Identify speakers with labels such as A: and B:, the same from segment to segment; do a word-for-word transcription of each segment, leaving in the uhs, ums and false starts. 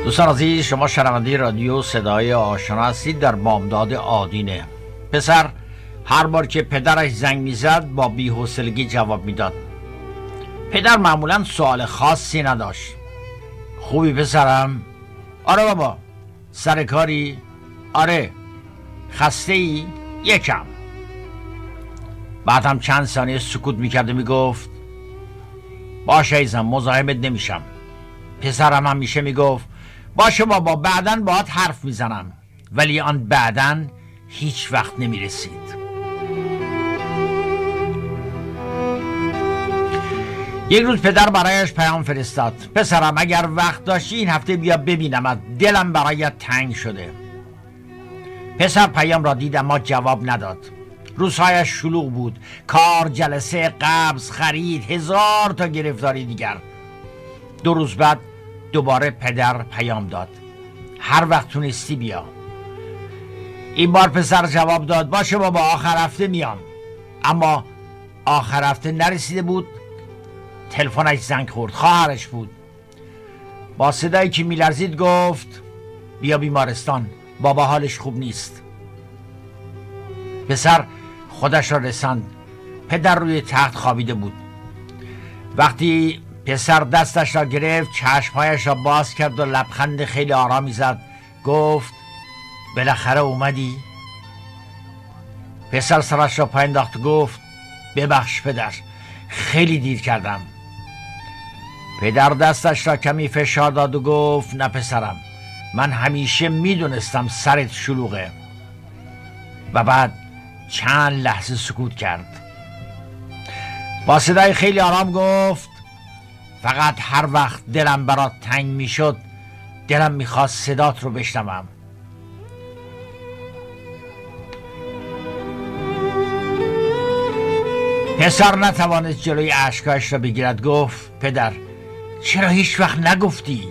A: دوستان عزیز، شما شنونده رادیو صدای آشنا هستید. در بامداد آدینه پسر هر بار که پدرش زنگ میزد با بی‌حوصلگی جواب میداد. پدر معمولا سوال خاصی نداشت. خوبی پسرم؟ آره بابا. سر کاری؟ آره. خسته ای؟ یکم. بعد هم چند ثانیه سکوت میکرد و میگفت باشه ایزم، مزاحمت نمیشم. پسرم همیشه میگفت باشه بابا، بعدن باهات حرف میزنم. ولی آن بعدن هیچ وقت نمیرسید. یک روز پدر برایش پیام فرستاد: پسرم اگر وقت داشتی این هفته بیا ببینمت، دلم برایت تنگ شده. پسر پیام را دید اما جواب نداد. روزهایش شلوغ بود، کار، جلسه، قبض، خرید، هزار تا گرفتاری دیگر. دو روز بعد دوباره پدر پیام داد: هر وقت تونستی بیا. این بار پسر جواب داد باشه بابا، آخر هفته میام. اما آخر هفته نرسیده بود. تلفنش زنگ خورد. خواهرش بود. با صدایی که میلرزید گفت بیا بیمارستان، بابا حالش خوب نیست. پسر خودش را رساند. پدر روی تخت خوابیده بود. وقتی پسر دستش را گرفت، چشمهایش را باز کرد و لبخند خیلی آرامی زد. گفت بالاخره اومدی؟ پسر سرش را پایین انداخت و گفت ببخش پدر، خیلی دیر کردم. پدر دستش را کمی فشار داد و گفت نه پسرم، من همیشه میدونستم سرت شلوغه. و بعد چند لحظه سکوت کرد. با صدای خیلی آرام گفت فقط هر وقت دلم برات تنگ میشد، دلم میخواست صدات رو بشنوم. پسر نتوانست جلوی اشکایش را بگیرد. گفت پدر چرا هیچ وقت نگفتی؟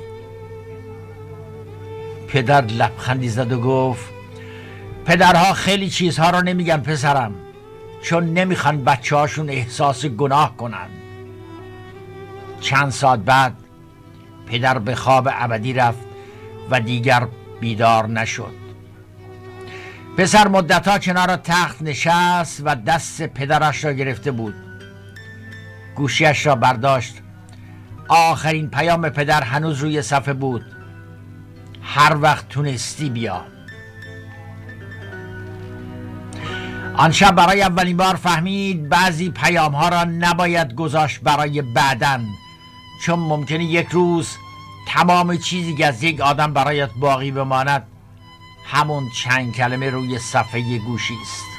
A: پدر لبخندی زد و گفت پدرها خیلی چیزها رو نمیگن پسرم، چون نمیخوان بچه هاشون احساس گناه کنن. چند ساعت بعد پدر به خواب ابدی رفت و دیگر بیدار نشد. پسر مدتها کنار تخت نشست و دست پدرش را گرفته بود. گوشیش را برداشت. آخرین پیام پدر هنوز روی صفحه بود: هر وقت تونستی بیا. آن شب برای اولین بار فهمید بعضی پیام ها را نباید گذاشت برای بعدن، چون ممکنه یک روز تمام چیزی که از یک آدم برایت باقی بماند همون چند کلمه روی صفحه گوشی است.